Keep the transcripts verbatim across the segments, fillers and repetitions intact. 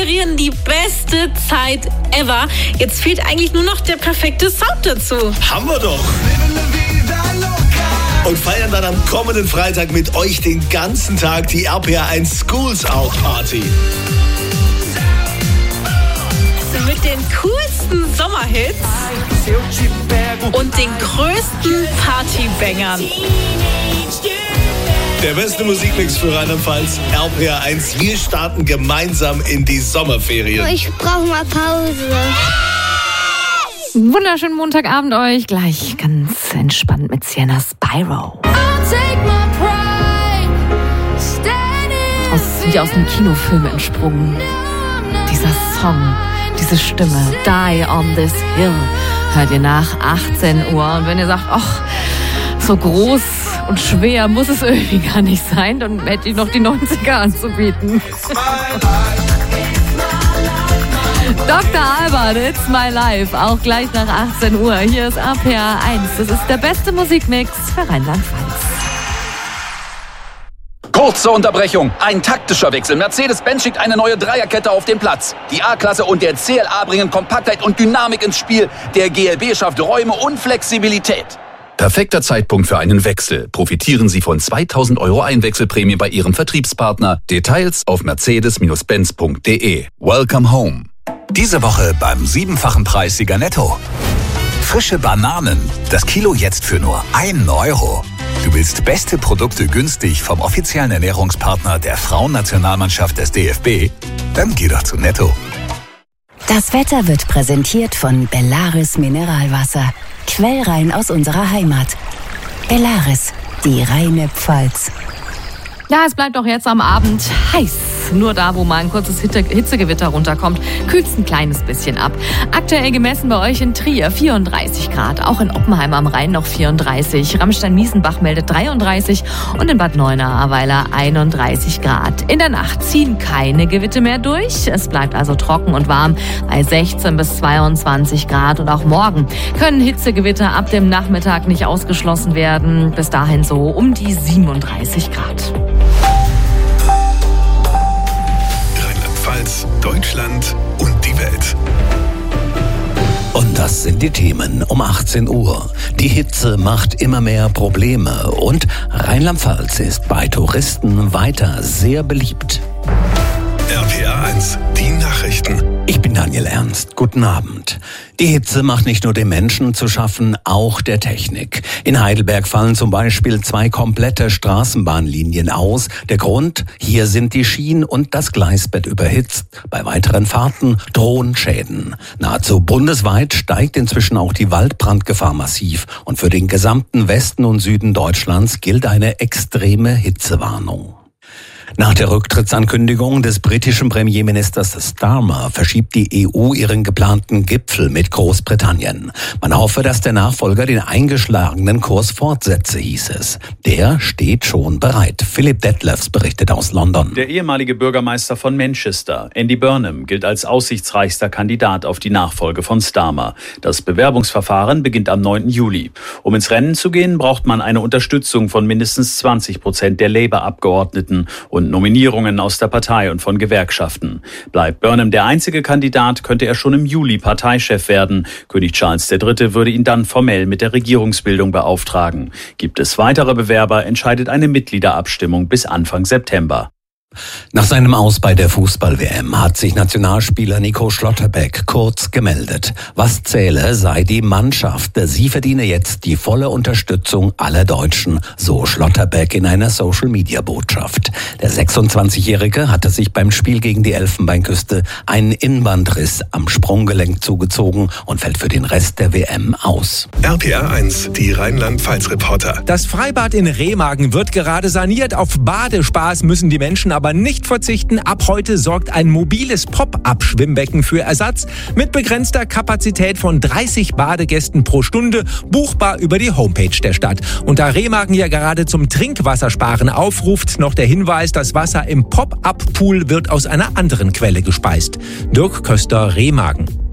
Sommerferien die beste Zeit ever. Jetzt fehlt eigentlich nur noch der perfekte Sound dazu. Haben wir doch! Und feiern dann am kommenden Freitag mit euch den ganzen Tag die R P R eins Schools Out Party. Mit den coolsten Sommerhits und den größten Partybangern. Der beste Musikmix für Rheinland-Pfalz, R P R eins. Wir starten gemeinsam in die Sommerferien. Ich brauche mal Pause. Wunderschönen Montagabend euch. Gleich ganz entspannt mit Sienna Spyro. Aus, wie aus einem Kinofilm entsprungen. Dieser Song, diese Stimme, Die on this Hill, hört ihr nach achtzehn Uhr. Und wenn ihr sagt, ach, so groß und schwer muss es irgendwie gar nicht sein, dann hätte ich noch die neunziger anzubieten. Doktor Alban, It's My Life, auch gleich nach achtzehn Uhr. Hier ist R P R eins. Das ist der beste Musikmix für Rheinland-Pfalz. Kurze Unterbrechung. Ein taktischer Wechsel. Mercedes-Benz schickt eine neue Dreierkette auf den Platz. Die A-Klasse und der C L A bringen Kompaktheit und Dynamik ins Spiel. Der G L B schafft Räume und Flexibilität. Perfekter Zeitpunkt für einen Wechsel. Profitieren Sie von zweitausend Euro Einwechselprämie bei Ihrem Vertriebspartner. Details auf mercedes Benz punkt de. Welcome home. Diese Woche beim siebenfachen Preis Sieger Netto. Frische Bananen. Das Kilo jetzt für nur einen Euro. Du willst beste Produkte günstig vom offiziellen Ernährungspartner der Frauennationalmannschaft des D F B? Dann geh doch zu Netto. Das Wetter wird präsentiert von Bellaris Mineralwasser. Quellrein aus unserer Heimat. Bellaris, die reine Pfalz. Ja, es bleibt auch jetzt am Abend heiß. Nur da, wo mal ein kurzes Hitzegewitter runterkommt, kühlt es ein kleines bisschen ab. Aktuell gemessen bei euch in Trier vierunddreißig Grad. Auch in Oppenheim am Rhein noch vierunddreißig. Ramstein-Miesenbach meldet dreiunddreißig und in Bad Neuenahr-Ahrweiler einunddreißig Grad. In der Nacht ziehen keine Gewitter mehr durch. Es bleibt also trocken und warm bei sechzehn bis zweiundzwanzig Grad. Und auch morgen können Hitzegewitter ab dem Nachmittag nicht ausgeschlossen werden. Bis dahin so um die siebenunddreißig Grad. Deutschland und die Welt. Und das sind die Themen um achtzehn Uhr. Die Hitze macht immer mehr Probleme und Rheinland-Pfalz ist bei Touristen weiter sehr beliebt. R P R eins, die Nachrichten. Ich bin Daniel Ernst. Guten Abend. Die Hitze macht nicht nur den Menschen zu schaffen, auch der Technik. In Heidelberg fallen zum Beispiel zwei komplette Straßenbahnlinien aus. Der Grund? Hier sind die Schienen und das Gleisbett überhitzt. Bei weiteren Fahrten drohen Schäden. Nahezu bundesweit steigt inzwischen auch die Waldbrandgefahr massiv. Und für den gesamten Westen und Süden Deutschlands gilt eine extreme Hitzewarnung. Nach der Rücktrittsankündigung des britischen Premierministers Starmer verschiebt die E U ihren geplanten Gipfel mit Großbritannien. Man hoffe, dass der Nachfolger den eingeschlagenen Kurs fortsetze, hieß es. Der steht schon bereit. Philipp Detlefs berichtet aus London. Der ehemalige Bürgermeister von Manchester, Andy Burnham, gilt als aussichtsreichster Kandidat auf die Nachfolge von Starmer. Das Bewerbungsverfahren beginnt am neunten Juli. Um ins Rennen zu gehen, braucht man eine Unterstützung von mindestens zwanzig Prozent der Labour-Abgeordneten und Nominierungen aus der Partei und von Gewerkschaften. Bleibt Burnham der einzige Kandidat, könnte er schon im Juli Parteichef werden. König Charles der Dritte würde ihn dann formell mit der Regierungsbildung beauftragen. Gibt es weitere Bewerber, entscheidet eine Mitgliederabstimmung bis Anfang September. Nach seinem Aus bei der Fußball-W M hat sich Nationalspieler Nico Schlotterbeck kurz gemeldet. Was zähle, sei die Mannschaft. Sie verdiene jetzt die volle Unterstützung aller Deutschen, so Schlotterbeck in einer Social-Media-Botschaft. Der sechsundzwanzigjährige hatte sich beim Spiel gegen die Elfenbeinküste einen Innenbandriss am Sprunggelenk zugezogen und fällt für den Rest der W M aus. R P R eins, die Rheinland-Pfalz-Reporter. Das Freibad in Remagen wird gerade saniert. Auf Badespaß müssen die Menschen aber nicht verzichten. Ab heute sorgt ein mobiles Pop-up-Schwimmbecken für Ersatz mit begrenzter Kapazität von dreißig Badegästen pro Stunde, buchbar über die Homepage der Stadt. Und da Remagen ja gerade zum Trinkwassersparen aufruft, noch der Hinweis, das Wasser im Pop-up-Pool wird aus einer anderen Quelle gespeist. Dirk Köster, Remagen.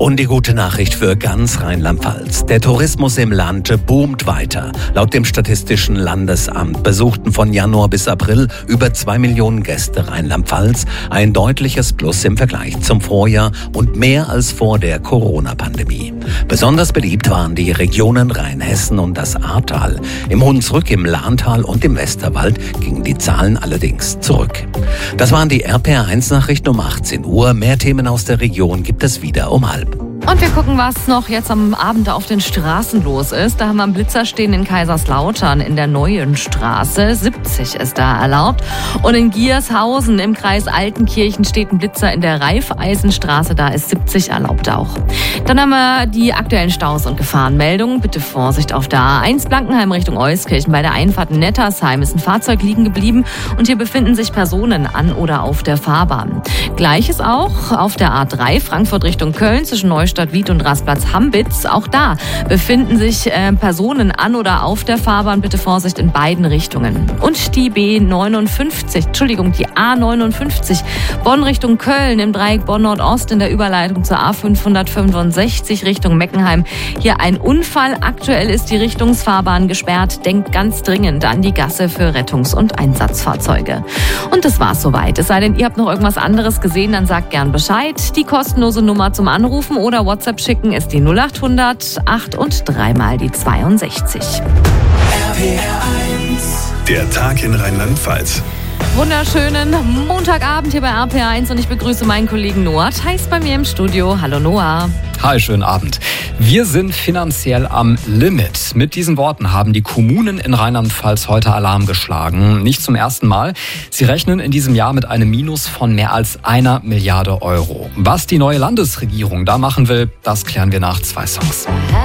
Und die gute Nachricht für ganz Rheinland-Pfalz. Der Tourismus im Land boomt weiter. Laut dem Statistischen Landesamt besuchten von Januar bis April über zwei Millionen Gäste Rheinland-Pfalz. Ein deutliches Plus im Vergleich zum Vorjahr und mehr als vor der Corona-Pandemie. Besonders beliebt waren die Regionen Rheinhessen und das Ahrtal. Im Hunsrück, im Lahntal und im Westerwald gingen die Zahlen allerdings zurück. Das waren die R P R eins Nachrichten um achtzehn Uhr. Mehr Themen aus der Region gibt es wieder um halb. Und wir gucken, was noch jetzt am Abend auf den Straßen los ist. Da haben wir einen Blitzer stehen in Kaiserslautern in der Neuen Straße. siebzig ist da erlaubt. Und in Giershausen im Kreis Altenkirchen steht ein Blitzer in der Raiffeisenstraße. Da ist siebzig erlaubt auch. Dann haben wir die aktuellen Staus und Gefahrenmeldungen. Bitte Vorsicht auf der A eins Blankenheim Richtung Euskirchen. Bei der Einfahrt in Nettersheim ist ein Fahrzeug liegen geblieben und hier befinden sich Personen an oder auf der Fahrbahn. Gleiches auch auf der A drei Frankfurt Richtung Köln zwischen Neustadt Wied und Rastplatz Hambitz. Auch da befinden sich äh, Personen an oder auf der Fahrbahn. Bitte Vorsicht in beiden Richtungen. Und die B neunundfünfzig, Entschuldigung, die A neunundfünfzig Bonn Richtung Köln im Dreieck Bonn Nordost in der Überleitung zur A fünfhundertfünfundsechzig Richtung Meckenheim. Hier ein Unfall. Aktuell ist die Richtungsfahrbahn gesperrt. Denkt ganz dringend an die Gasse für Rettungs- und Einsatzfahrzeuge. Und das war's soweit. Es sei denn, ihr habt noch irgendwas anderes gesehen, dann sagt gern Bescheid. Die kostenlose Nummer zum Anrufen oder WhatsApp schicken ist die null achthundert acht und dreimal die zweiundsechzig. R P R eins. Der Tag in Rheinland-Pfalz. Wunderschönen Montagabend hier bei R P R eins und ich begrüße meinen Kollegen Noah Theis bei mir im Studio. Hallo Noah. Hi, schönen Abend. Wir sind finanziell am Limit. Mit diesen Worten haben die Kommunen in Rheinland-Pfalz heute Alarm geschlagen. Nicht zum ersten Mal. Sie rechnen in diesem Jahr mit einem Minus von mehr als einer Milliarde Euro. Was die neue Landesregierung da machen will, das klären wir nach zwei Songs.